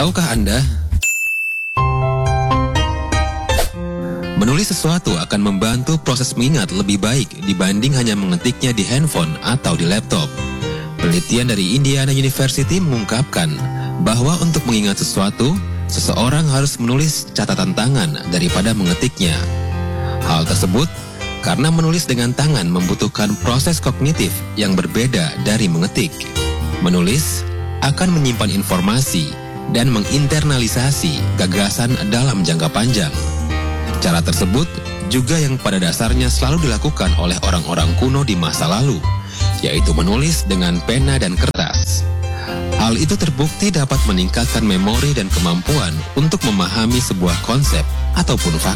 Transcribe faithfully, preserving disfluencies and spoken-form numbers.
Tahukah Anda, menulis sesuatu akan membantu proses mengingat lebih baik dibanding hanya mengetiknya di handphone atau di laptop. Penelitian dari Indiana University mengungkapkan bahwa untuk mengingat sesuatu, seseorang harus menulis catatan tangan daripada mengetiknya. Hal tersebut karena menulis dengan tangan membutuhkan proses kognitif yang berbeda dari mengetik. Menulis akan menyimpan informasi dan menginternalisasi gagasan dalam jangka panjang. Cara tersebut juga yang pada dasarnya selalu dilakukan oleh orang-orang kuno di masa lalu, yaitu menulis dengan pena dan kertas. Hal itu terbukti dapat meningkatkan memori dan kemampuan untuk memahami sebuah konsep ataupun fakta.